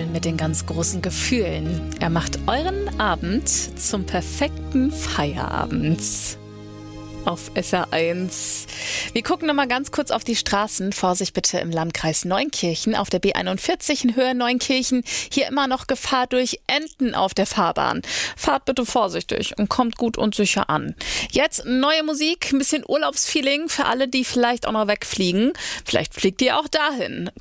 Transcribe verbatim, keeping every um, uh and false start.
Mann mit den ganz großen Gefühlen. Er macht euren Abend zum perfekten Feierabend. Auf S R eins. Wir gucken noch mal ganz kurz auf die Straßen. Vorsicht bitte im Landkreis Neunkirchen auf der B einundvierzig in Höhe Neunkirchen. Hier immer noch Gefahr durch Enten auf der Fahrbahn. Fahrt bitte vorsichtig und kommt gut und sicher an. Jetzt neue Musik, ein bisschen Urlaubsfeeling für alle, die vielleicht auch noch wegfliegen. Vielleicht fliegt ihr auch dahin.